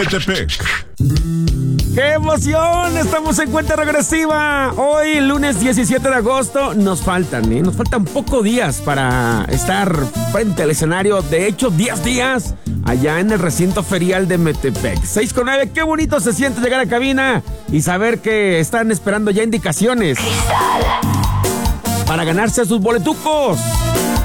Metepec. ¡Qué emoción! Estamos en cuenta regresiva. Hoy, lunes 17 de agosto, nos faltan pocos días para estar frente al escenario. De hecho, 10 días allá en el recinto ferial de Metepec. 6:09, qué bonito se siente llegar a cabina y saber que están esperando ya indicaciones para ganarse sus boletucos.